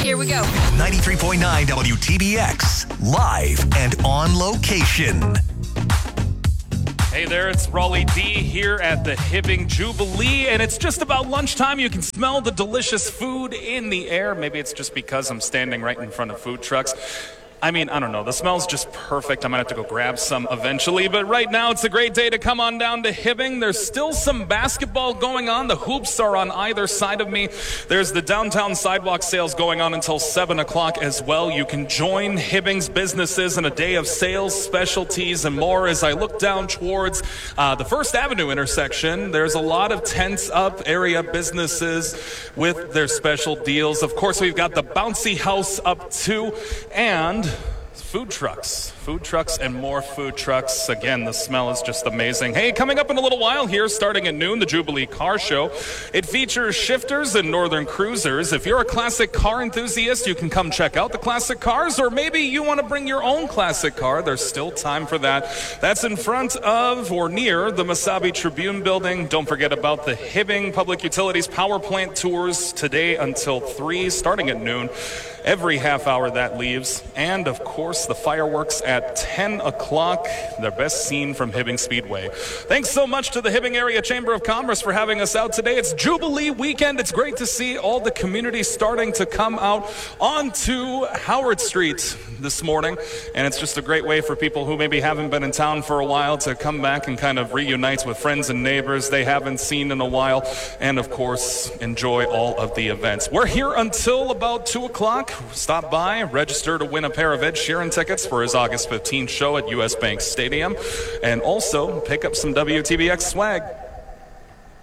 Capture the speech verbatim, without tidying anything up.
Here we go. ninety-three point nine W T B X, live and on location. Hey there, it's Raleigh D here at the Hibbing Jubilee, and it's just about lunchtime. You can smell the delicious food in the air. Maybe it's just because I'm standing right in front of food trucks. I mean, I don't know. The smell's just perfect. I might have to go grab some eventually. But right now, it's a great day to come on down to Hibbing. There's still some basketball going on. The hoops are on either side of me. There's the downtown sidewalk sales going on until seven o'clock as well. You can join Hibbing's businesses in a day of sales, specialties, and more. As I look down towards uh, the First Avenue intersection, there's a lot of tents up, area businesses with their special deals. Of course, we've got the Bouncy House up too, and food trucks, food trucks and more food trucks. Again, the smell is just amazing. Hey, coming up in a little while here, starting at noon, the Jubilee Car Show. It features shifters and northern cruisers. If you're a classic car enthusiast, you can come check out the classic cars, or maybe you want to bring your own classic car. There's still time for that. That's in front of or near the Mesabi Tribune building. Don't forget about the Hibbing Public Utilities Power Plant tours today until three, starting at noon. Every half hour that leaves. And, of course, the fireworks at ten o'clock, their best seen from Hibbing Speedway. Thanks so much to the Hibbing Area Chamber of Commerce for having us out today. It's Jubilee weekend. It's great to see all the community starting to come out onto Howard Street this morning. And it's just a great way for people who maybe haven't been in town for a while to come back and kind of reunite with friends and neighbors they haven't seen in a while. And, of course, enjoy all of the events. We're here until about two o'clock. Stop by, register to win a pair of Ed Sheeran tickets for his August fifteenth show at U S Bank Stadium, and also pick up some W T B X swag.